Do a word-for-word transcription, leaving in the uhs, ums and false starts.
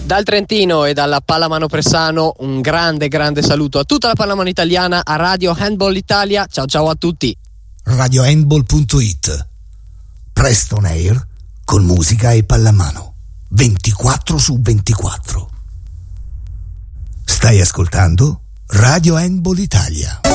Dal Trentino e dalla Pallamano Pressano un grande grande saluto a tutta la pallamano italiana, a Radio Handball Italia. Ciao ciao a tutti. radio handball punto it. Presto on air con musica e pallamano ventiquattro su ventiquattro. Stai ascoltando Radio Handball Italia.